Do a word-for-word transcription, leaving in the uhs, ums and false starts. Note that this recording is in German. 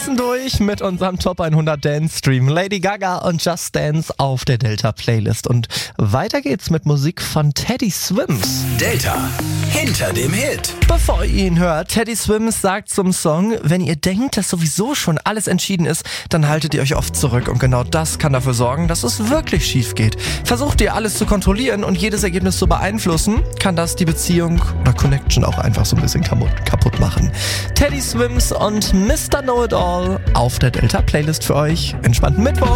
tanzen durch mit unserem Top hundert Dance Stream. Lady Gaga und Just Dance auf der Delta Playlist. Und weiter geht's mit Musik von Teddy Swims. Delta hinter dem Hit. Bevor ihr ihn hört, Teddy Swims sagt zum Song: Wenn ihr denkt, dass sowieso schon alles entschieden ist, dann haltet ihr euch oft zurück. Und genau das kann dafür sorgen, dass es wirklich schief geht. Versucht ihr alles zu kontrollieren und jedes Ergebnis zu beeinflussen, kann das die Beziehung oder Connection auch einfach so ein bisschen kaputt machen. Teddy Swims und Mister Know It All auf der Delta Playlist für euch. Entspannten Mittwoch.